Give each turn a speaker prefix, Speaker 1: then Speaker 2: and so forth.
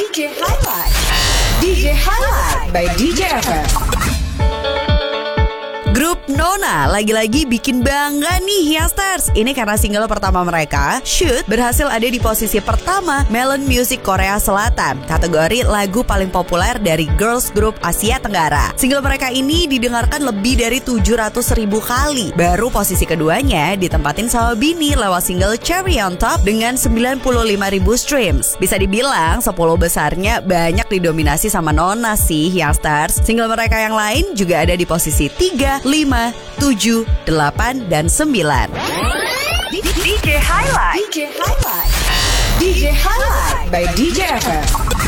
Speaker 1: DJ Highlight. DJ Highlight by DJ FM.
Speaker 2: Grup Nona lagi-lagi bikin bangga nih Hyasters. Ini karena single pertama mereka, Shoot, berhasil ada di posisi pertama Melon Music Korea Selatan, kategori lagu paling populer dari girls group Asia Tenggara. Single mereka ini didengarkan lebih dari 700.000 kali. Baru posisi keduanya ditempatin sama Bini lewat single Cherry on Top dengan 95.000 streams. Bisa dibilang 10 besarnya banyak didominasi sama Nona sih Hyasters. Single mereka yang lain juga ada di posisi 3, 5, 7, 8, dan 9.
Speaker 1: DJ Highlight. DJ Highlight. DJ Highlight by DJ FM.